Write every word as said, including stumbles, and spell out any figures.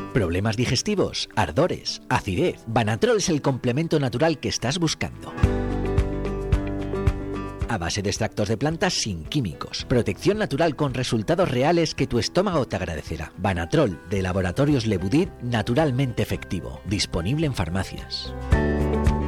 ¿Problemas digestivos? ¿Ardores? ¿Acidez? Banatrol es el complemento natural que estás buscando. A base de extractos de plantas sin químicos. Protección natural con resultados reales que tu estómago te agradecerá. Banatrol de Laboratorios Le Boudin, naturalmente efectivo. Disponible en farmacias.